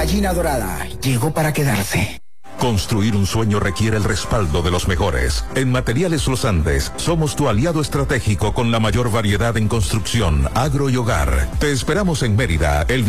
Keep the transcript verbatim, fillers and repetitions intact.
gallina dorada llegó para quedarse. Construir un sueño requiere el respaldo de los mejores. En Materiales Los Andes somos tu aliado estratégico con la mayor variedad en construcción, agro y hogar. Te esperamos en Mérida, el